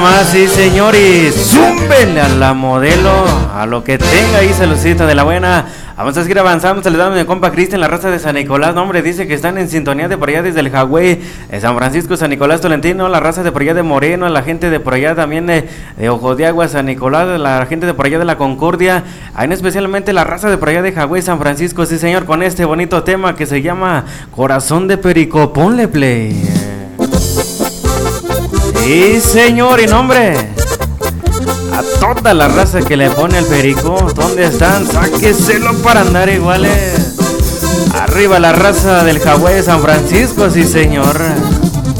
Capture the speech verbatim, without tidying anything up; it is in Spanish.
Más sí, señores, zúmbele a la modelo, a lo que tenga ahí, saludcita de la buena. Vamos a seguir avanzando, saludando a mi compa Cristian, la raza de San Nicolás. No, hombre, dice que están en sintonía de por allá desde el Hawái, de San Francisco, San Nicolás Tolentino, la raza de por allá de Moreno, la gente de por allá también de, de Ojo de Agua, San Nicolás, la gente de por allá de la Concordia, hay especialmente la raza de por allá de Hawái, San Francisco, sí señor, con este bonito tema que se llama Corazón de Perico. Ponle play. Sí señor, y nombre a toda la raza que le pone el perico, ¿dónde están? Sáqueselo para andar iguales. Arriba la raza del Hawái de San Francisco, sí señor.